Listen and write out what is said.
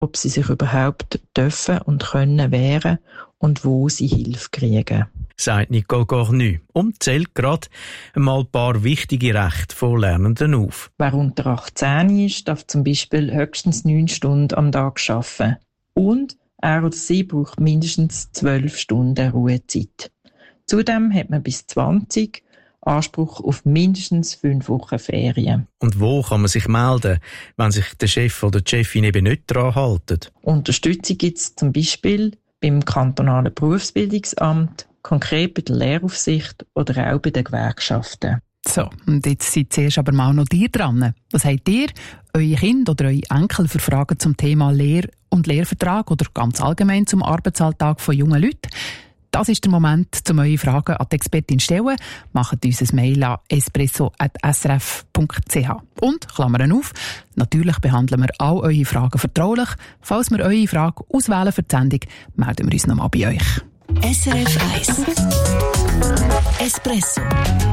ob sie sich überhaupt dürfen und können wehren und wo sie Hilfe kriegen. Sagt Nicole Cornu und zählt gerade einmal ein paar wichtige Rechte von Lernenden auf. Wer unter 18 ist, darf zum Beispiel höchstens 9 Stunden am Tag arbeiten. Und er oder sie braucht mindestens 12 Stunden Ruhezeit. Zudem hat man bis 20 Anspruch auf mindestens 5 Wochen Ferien. Und wo kann man sich melden, wenn sich der Chef oder die Chefin eben nicht daran halten? Unterstützung gibt es zum Beispiel beim kantonalen Berufsbildungsamt, konkret bei der Lehraufsicht oder auch bei den Gewerkschaften. So, und jetzt seid zuerst aber mal noch ihr dran. Was habt ihr, eure Kinder oder eure Enkel für Fragen zum Thema Lehr- und Lehrvertrag oder ganz allgemein zum Arbeitsalltag von jungen Leuten? Das ist der Moment, um eure Fragen an die Expertin zu stellen. Macht uns ein Mail an espresso@srf.ch. Und, Klammern auf, natürlich behandeln wir all eure Fragen vertraulich. Falls wir eure Frage auswählen für die Sendung, melden wir uns nochmal bei euch. SRF 1 Espresso